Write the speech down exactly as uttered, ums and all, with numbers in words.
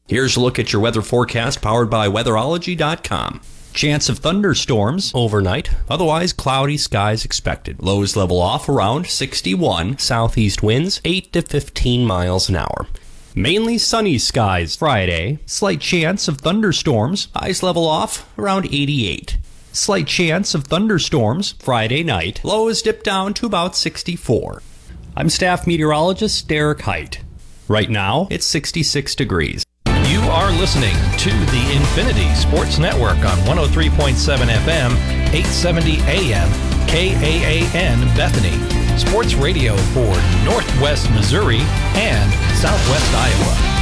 Here's a look at your weather forecast powered by weatherology dot com. Chance of thunderstorms overnight. Otherwise, cloudy skies expected. Lows level off around sixty-one. Southeast winds eight to fifteen miles an hour. Mainly sunny skies Friday. Slight chance of thunderstorms. Highs level off around eighty-eight. Slight chance of thunderstorms Friday night. Lows dip down to about sixty-four. I'm staff meteorologist Derek Height. Right now, it's sixty-six degrees. You are listening to the Infinity Sports Network on one oh three point seven F M, eight seventy A M, K A A N Bethany. Sports radio for Northwest Missouri and Southwest Iowa.